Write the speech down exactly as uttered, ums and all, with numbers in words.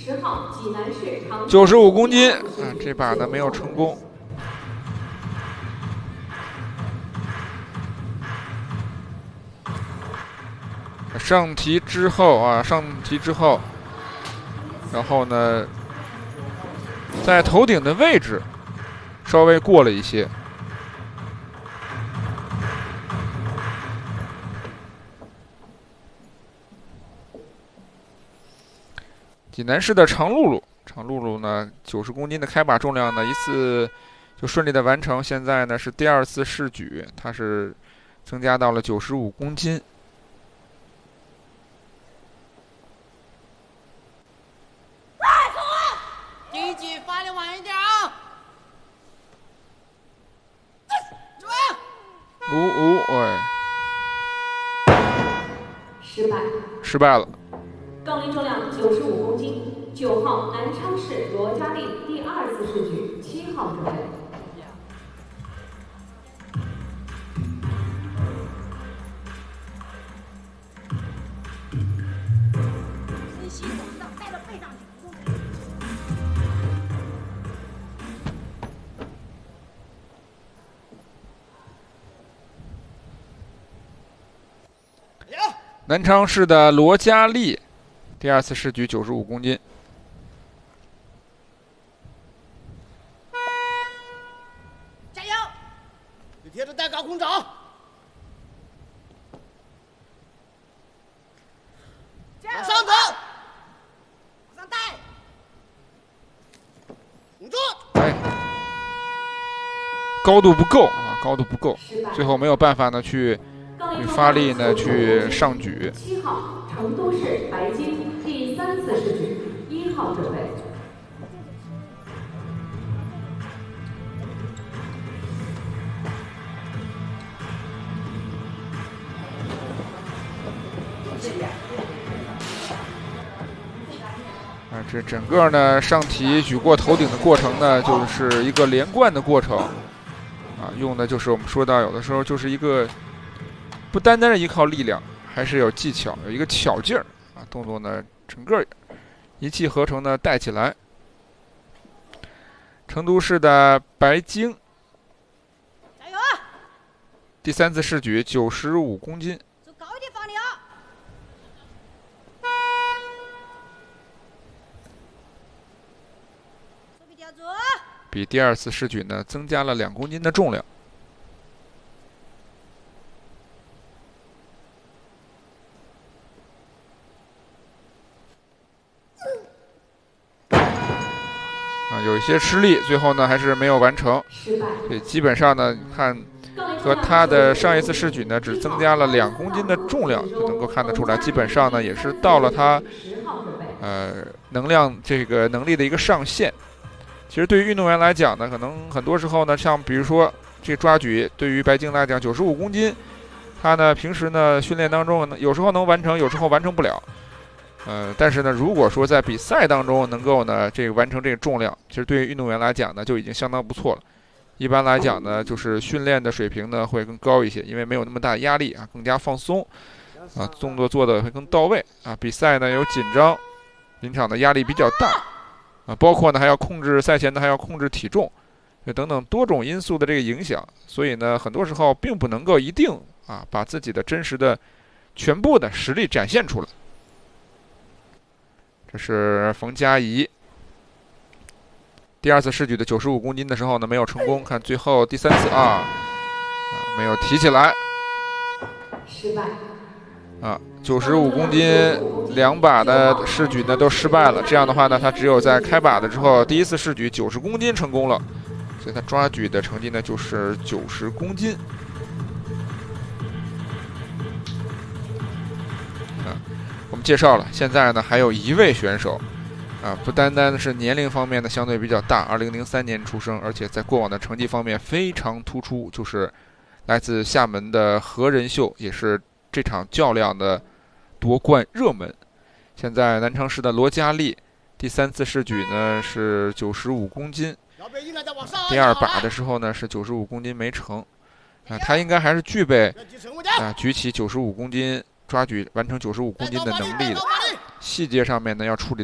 十号济南市长九十五公斤啊，这把呢没有成功。上提之后啊，上提之后，然后呢，在头顶的位置稍微过了一些。济南市的常露露，常露露呢，九十公斤的开把重量呢，一次就顺利的完成。现在呢是第二次试举，它是增加到了九十五公斤。 第一击发力晚一点啊！ 五五，哎， 失败， 失败了。 杠铃重量九十五公斤，九号南昌市罗佳丽第二次试举，七号准备。 身膝往上，带着背上去。 南昌市的罗佳丽，第二次试举九十五公斤。 加油！你贴着带高空找。往上走，往上带。稳住！ 哎，高度不够啊，高度不够，最后没有办法呢去。去发力呢，去上举。 七号成都市白金第三次试举，一号准备。 啊，这整个呢上提举过头顶的过程呢，就是一个连贯的过程。啊，用的就是我们说到，有的时候就是一个。不单单是依靠力量，还是有技巧，有一个巧劲儿啊！动作呢，整个一气呵成的带起来。成都市的白鲸， 加油啊！ 第三次试举九十五公斤， 走高一点发力啊！手臂夹住， 比第二次试举呢增加了两公斤的重量。啊，有一些吃力，最后呢还是没有完成。对，基本上呢，看和他的上一次试举呢，只增加了两公斤的重量，就能够看得出来，基本上呢也是到了他呃能量这个能力的一个上限。其实对于运动员来讲呢，可能很多时候呢，像比如说这抓举，对于白鲸来讲，九十五公斤，他呢平时呢训练当中呢，有时候能完成，有时候完成不了。呃，但是呢，如果说在比赛当中能够呢这个完成这个重量，其实对于运动员来讲呢就已经相当不错了。一般来讲呢，就是训练的水平呢会更高一些，因为没有那么大压力啊，更加放松啊，动作做的会更到位啊。比赛呢有紧张，临场的压力比较大啊，包括呢还要控制赛前呢还要控制体重，等等多种因素的这个影响，所以呢很多时候并不能够一定啊把自己的真实的全部的实力展现出来。这是冯佳怡第二次试举的九十五公斤的时候呢，没有成功。看最后第三次啊，啊没有提起来， 失败。 啊，九十五公斤两把的试举呢都失败了。这样的话呢，他只有在开把的之后，第一次试举九十公斤成功了，所以他抓举的成绩呢就是九十公斤。啊。我们介绍了，现在呢还有一位选手，啊，不单单是年龄方面呢相对比较大，二零零三年出生，而且在过往的成绩方面非常突出，就是来自厦门的何仁秀，也是这场较量的夺冠热门。现在南昌市的罗佳丽第三次试举呢是九十五公斤，第二把的时候呢是九十五公斤没成，啊，他应该还是具备啊举起九十五公斤。抓举完成九十五公斤的能力的，细节上面呢要处理。